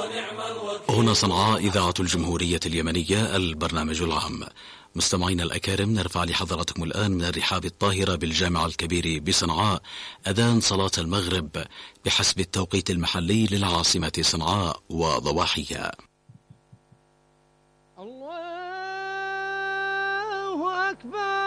هنا صنعاء إذاعة الجمهورية اليمنية، البرنامج العام. مستمعين الأكارم، نرفع لحضراتكم الآن من الرحاب الطاهرة بالجامع الكبير بصنعاء أذان صلاة المغرب بحسب التوقيت المحلي للعاصمة صنعاء وضواحيها. الله أكبر.